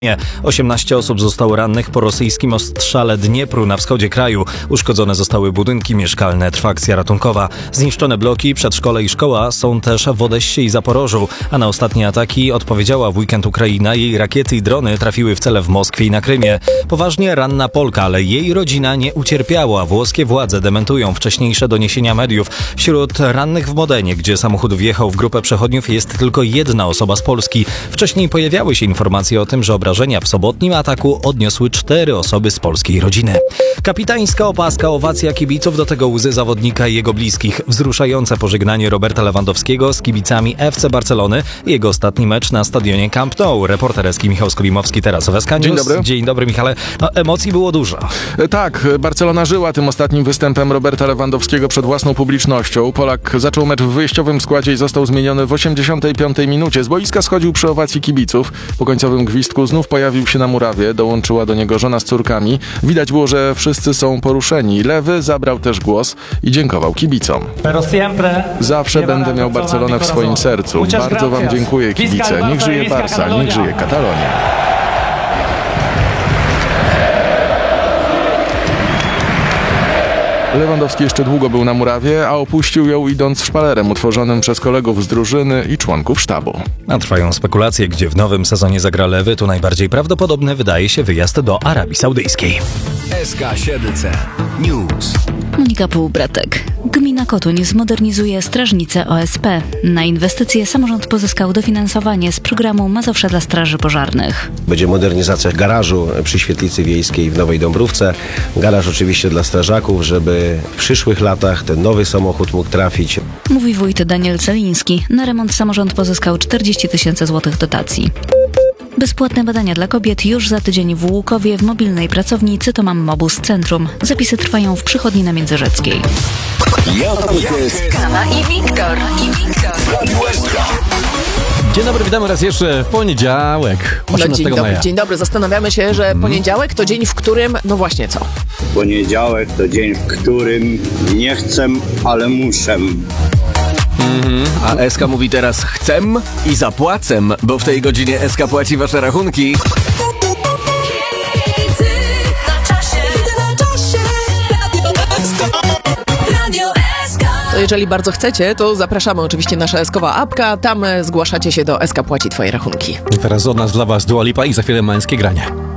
18 osób zostało rannych po rosyjskim ostrzale Dniepru na wschodzie kraju. Uszkodzone zostały budynki mieszkalne, trwa akcja ratunkowa. Zniszczone bloki, przedszkole i szkoła są też w Odessie i Zaporożu. A na ostatnie ataki odpowiedziała w weekend Ukraina. Jej rakiety i drony trafiły w cele w Moskwie i na Krymie. Poważnie ranna Polka, ale jej rodzina nie ucierpiała. Włoskie władze dementują wcześniejsze doniesienia mediów. Wśród rannych w Modenie, gdzie samochód wjechał w grupę przechodniów, jest tylko jedna osoba z Polski. Wcześniej pojawiały się informacje o tym, że obrażenia w sobotnim ataku odniosły 4 osoby z polskiej rodziny. Kapitańska opaska, owacja kibiców, do tego łzy zawodnika i jego bliskich. Wzruszające pożegnanie Roberta Lewandowskiego z kibicami FC Barcelony i jego ostatni mecz na stadionie Camp Nou. Reporter Eski Michał Skolimowski teraz w SK News. Dzień dobry. Dzień dobry, Michale. Emocji było dużo. Tak, Barcelona żyła tym ostatnim występem Roberta Lewandowskiego przed własną publicznością. Polak zaczął mecz w wyjściowym składzie i został zmieniony w 85 minucie. Z boiska schodził przy owacji kibiców. Po końcowym gwizdku znów pojawił się na murawie. Dołączyła do niego żona z córkami. Widać było, że wszyscy są poruszeni. Lewy zabrał też głos i dziękował kibicom. Zawsze będę miał Barcelonę w swoim sercu. Bardzo wam dziękuję, kibice. Niech żyje Barca, niech żyje Katalonia. Lewandowski jeszcze długo był na murawie, a opuścił ją idąc szpalerem utworzonym przez kolegów z drużyny i członków sztabu. A trwają spekulacje, gdzie w nowym sezonie zagra Lewy. Tu najbardziej prawdopodobny wydaje się wyjazd do Arabii Saudyjskiej. SK Siedlce News. Monika Półbratek. Gmina Kotuń zmodernizuje strażnicę OSP. Na inwestycje samorząd pozyskał dofinansowanie z programu Mazowsze dla Straży Pożarnych. Będzie modernizacja garażu przy Świetlicy Wiejskiej w Nowej Dąbrówce. Garaż oczywiście dla strażaków, żeby w przyszłych latach ten nowy samochód mógł trafić. Mówi wójt Daniel Celiński. Na remont samorząd pozyskał 40 000 złotych dotacji. Bezpłatne badania dla kobiet już za tydzień w Łukowie w mobilnej pracowni Cytomam Mobus Centrum. Zapisy trwają w przychodni na Międzyrzeckiej. Kana i Wiktor. Dzień dobry, witamy raz jeszcze w poniedziałek, 18 maja. Dzień dobry, zastanawiamy się, że poniedziałek to dzień, w którym, no właśnie co? Poniedziałek to dzień, w którym nie chcę, ale muszę. A SK mówi teraz chcę i zapłacę, bo w tej godzinie SK płaci wasze rachunki. To jeżeli bardzo chcecie, to zapraszamy oczywiście nasza SK-owa apka, tam zgłaszacie się do SK Płaci Twoje rachunki. Teraz od nas dla was Dua Lipa i za chwilę męskie granie.